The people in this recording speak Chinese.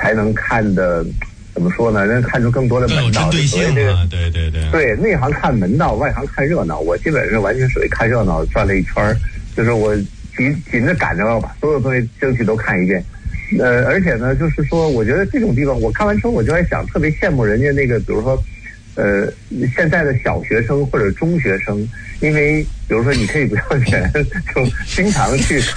才能看的，怎么说呢？能看出更多的门道。 对对对对。 对，内行看门道，外行看热闹。我基本上完全属于看热闹转了一圈，就是我紧着赶着要把所有东西争取都看一遍。而且呢，就是说，我觉得这种地方，我看完之后我就在想，特别羡慕人家那个，比如说，现在的小学生或者中学生，因为比如说你可以不要钱，就经常去